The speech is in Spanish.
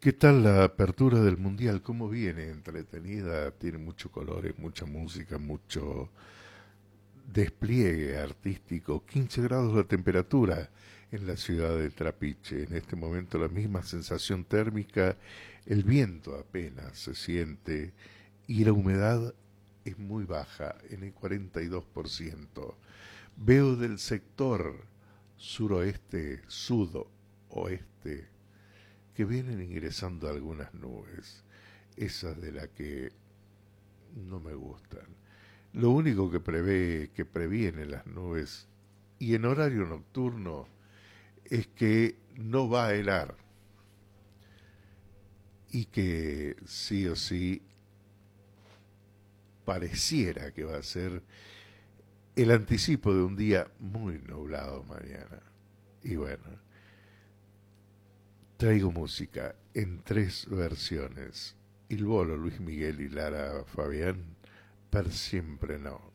¿Qué tal la apertura del Mundial? ¿Cómo viene? Entretenida, tiene muchos colores, mucha música, mucho despliegue artístico. 15 grados la temperatura en la ciudad de Trapiche. En este momento la misma sensación térmica, el viento apenas se siente y la humedad es muy baja, en el 42%. Veo del sector suroeste, sudoeste, que vienen ingresando algunas nubes, esas de las que no me gustan. Lo único que previene las nubes y en horario nocturno es que no va a helar y que sí o sí pareciera que va a ser el anticipo de un día muy nublado mañana. Y bueno, traigo música en tres versiones. Il Bolo, Luis Miguel y Lara Fabián, per siempre no.